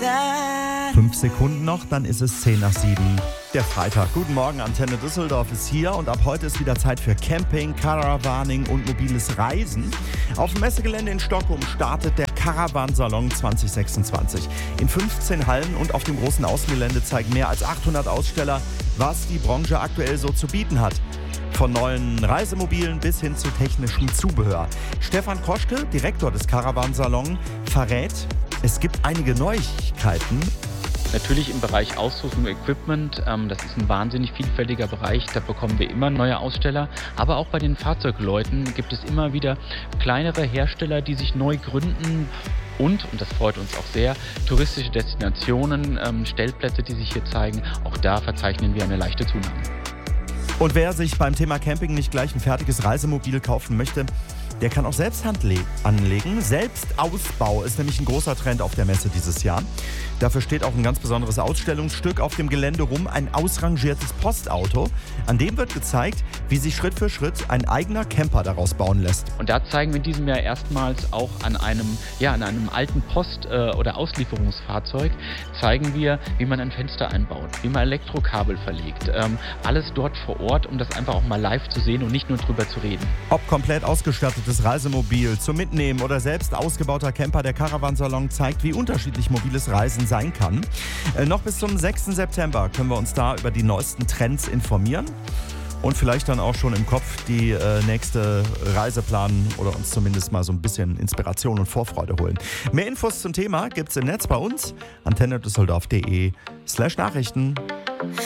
5 Sekunden noch, dann ist es 6:10. Der Freitag. Guten Morgen, Antenne Düsseldorf ist hier und ab heute ist wieder Zeit für Camping, Caravaning und mobiles Reisen. Auf dem Messegelände in Stockholm startet der Caravansalon 2026. In 15 Hallen und auf dem großen Außengelände zeigen mehr als 800 Aussteller, was die Branche aktuell so zu bieten hat. Von neuen Reisemobilen bis hin zu technischem Zubehör. Stefan Koschke, Direktor des Caravansalon, verrät, es gibt einige Neuigkeiten. Natürlich im Bereich Ausrüstung und Equipment, das ist ein wahnsinnig vielfältiger Bereich, da bekommen wir immer neue Aussteller. Aber auch bei den Fahrzeugleuten gibt es immer wieder kleinere Hersteller, die sich neu gründen. Und das freut uns auch sehr, touristische Destinationen, Stellplätze, die sich hier zeigen, auch da verzeichnen wir eine leichte Zunahme. Und wer sich beim Thema Camping nicht gleich ein fertiges Reisemobil kaufen möchte, der kann auch selbst Hand anlegen. Selbstausbau ist nämlich ein großer Trend auf der Messe dieses Jahr. Dafür steht auch ein ganz besonderes Ausstellungsstück auf dem Gelände rum, ein ausrangiertes Postauto. An dem wird gezeigt, wie sich Schritt für Schritt ein eigener Camper daraus bauen lässt. Und da zeigen wir in diesem Jahr erstmals auch an einem alten Post- oder Auslieferungsfahrzeug, zeigen wir, wie man ein Fenster einbaut, wie man Elektrokabel verlegt. Alles dort vor Ort, um das einfach auch mal live zu sehen und nicht nur drüber zu reden. Ob komplett ausgestattetes Reisemobil zum Mitnehmen oder selbst ausgebauter Camper, der Caravansalon zeigt, wie unterschiedlich mobiles Reisen sein kann. Noch bis zum 6. September können wir uns da über die neuesten Trends informieren und vielleicht dann auch schon im Kopf die nächste Reise planen oder uns zumindest mal so ein bisschen Inspiration und Vorfreude holen. Mehr Infos zum Thema gibt's im Netz bei uns, antennedüsseldorf.de/Nachrichten.